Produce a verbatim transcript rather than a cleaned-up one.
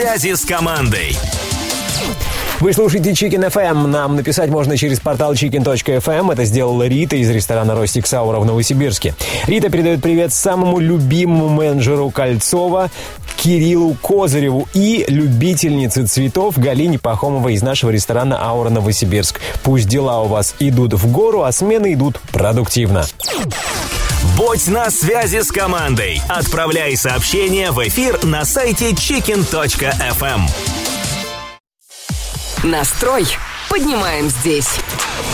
Связи с командой. Вы слушаете Chicken эф эм. Нам написать можно через портал чикен точка эф эм. Это сделала Рита из ресторана «Ростик Саура» в Новосибирске. Рита передает привет самому любимому менеджеру Кольцова Кириллу Козыреву и любительнице цветов Галине Пахомовой из нашего ресторана «Аура Новосибирск». Пусть дела у вас идут в гору, а смены идут продуктивно. Будь на связи с командой. Отправляй сообщения в эфир на сайте чикен точка эф эм. Настрой поднимаем здесь.